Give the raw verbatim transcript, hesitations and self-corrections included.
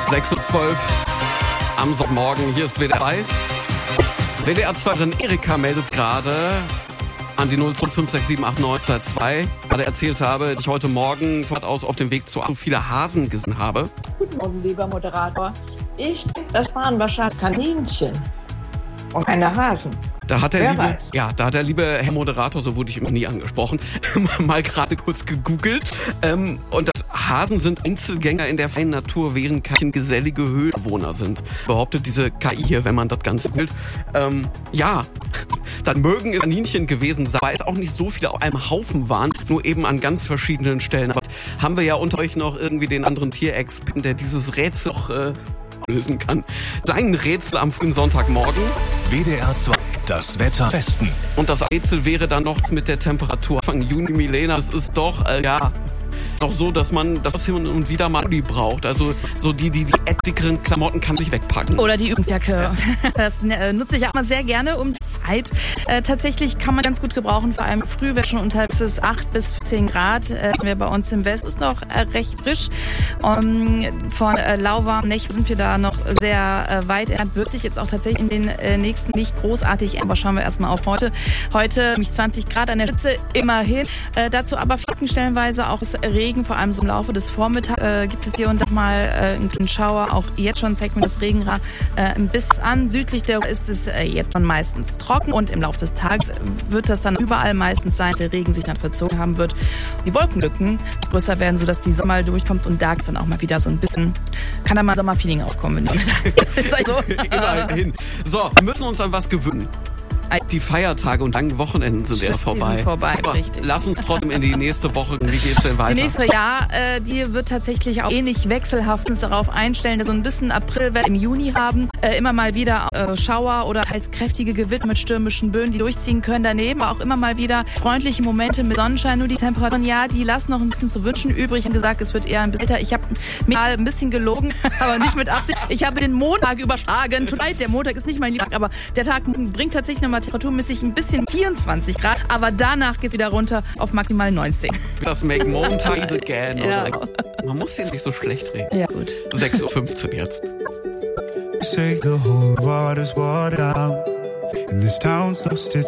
sechs Uhr zwölf am Sonntagmorgen. Hier ist W D R zwei. W D R zwei-Erin Erika meldet gerade an die null zwei fünf sechs sieben acht neun zwei zwei. Gerade erzählt habe, dass ich heute Morgen von aus auf dem Weg zu so viele Hasen gesehen habe. Guten Morgen, lieber Moderator. Ich denke, das waren wahrscheinlich Kaninchen und keine Hasen. Da hat der Wer liebe, weiß. ja, da hat der liebe Herr Moderator, so wurde ich noch nie angesprochen, mal gerade kurz gegoogelt. Ähm, und das Hasen sind Einzelgänger in der freien Natur, während Kaninchen gesellige Höhlenbewohner sind. Behauptet diese K I hier, wenn man das Ganze googelt. Ähm, ja, dann mögen es Kaninchen gewesen sein, weil es auch nicht so viele auf einem Haufen waren, nur eben an ganz verschiedenen Stellen. Aber haben wir ja unter euch noch irgendwie den anderen Tierexperten, der dieses Rätsel noch äh, lösen kann. Dein Rätsel am frühen Sonntagmorgen. W D R zwei, das Wetter Westen. Und das Rätsel wäre dann noch mit der Temperatur. Anfang Juni, Milena, es ist doch, äh, ja, noch so, dass man das hin und wieder mal Pulli braucht. Also so die, die, die dickeren Klamotten kann ich wegpacken. Oder die Übungsjacke. Ja. Das äh, nutze ich auch mal sehr gerne um die Zeit. Äh, tatsächlich kann man ganz gut gebrauchen, vor allem früh, wenn schon unterhalb des acht bis zehn Grad. Äh, wir bei uns im Westen ist noch äh, recht frisch. Um, von äh, lauwarmen Nächten sind wir da noch sehr äh, weit entfernt. Wird sich jetzt auch tatsächlich in den äh, nächsten nicht großartig ändern. Aber schauen wir erstmal auf heute. Heute nämlich zwanzig Grad an der Spitze, immerhin. Äh, dazu aber Flocken stellenweise auch Regen, vor allem so im Laufe des Vormittags äh, gibt es hier und da mal äh, einen kleinen Schauer. Auch jetzt schon zeigt mir das Regenradar äh, ein bisschen an. Südlich der ist es äh, jetzt schon meistens trocken und im Laufe des Tages wird das dann überall meistens sein, dass der Regen sich dann verzogen haben wird. Die Wolkenlücken größer werden, sodass die Sommer durchkommt und da ist dann auch mal wieder so ein bisschen, kann da mal Sommerfeeling aufkommen, wenn du sagst. Also. Immerhin. So, wir müssen uns an was gewöhnen. Die Feiertage und langen Wochenenden sind ja vorbei. Die sind vorbei, Aber richtig. Lass uns trotzdem in die nächste Woche. Wie geht's denn weiter? Die nächste Jahr, äh, die wird tatsächlich auch ähnlich wechselhaft uns darauf einstellen, dass wir so ein bisschen Aprilwetter im Juni haben. Äh, immer mal wieder äh, Schauer oder teils kräftige Gewitter mit stürmischen Böen, die durchziehen können. Daneben auch immer mal wieder freundliche Momente mit Sonnenschein. Nur die Temperaturen, ja, die lassen noch ein bisschen zu wünschen übrig. Ich habe gesagt, es wird eher ein bisschen älter. Ich habe mir mal ein bisschen gelogen, aber nicht mit Absicht. Ich habe den Montag überschlagen. Tut leid, der Montag ist nicht mein Lieblings, aber der Tag bringt tatsächlich nochmal temperaturmäßig ein bisschen vierundzwanzig Grad, aber danach geht es wieder runter auf maximal neunzehn. Das Make Montag again. Ja. Oder? Man muss hier nicht so schlecht reden. Ja, gut. sechs Uhr fünfzehn jetzt. Say the whole water's watered out, and this town's lost its